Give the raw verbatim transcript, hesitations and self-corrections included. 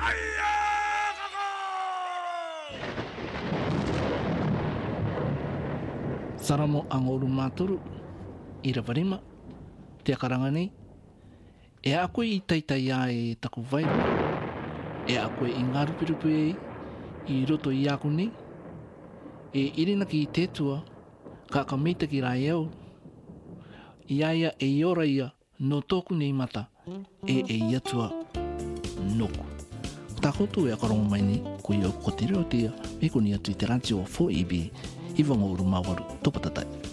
Saramo ang uru maturu i rawarima te akaranga nei. E a koe i taitai a e taku vai. E a koe i ngā rupirupi e i roto i aku nei. E irina ki i tētua ka ka meita ki rai au. I aia e i ora ia no tōku nei mata e e i atua noku. Tā koutou e akarongo mai ni ko i au ko te reo tia me ko ni atu i te ranti o fo i bi i wanga uru mawaru topatatai.